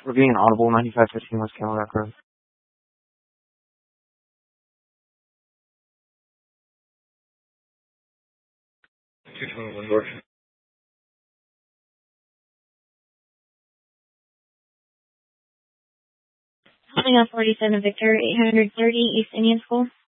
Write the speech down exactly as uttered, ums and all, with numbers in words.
Reviewing an audible, ninety-five fifteen West Camelback Road. two twenty-one North. Coming up forty-seven Victor, eight hundred thirty East Indian School.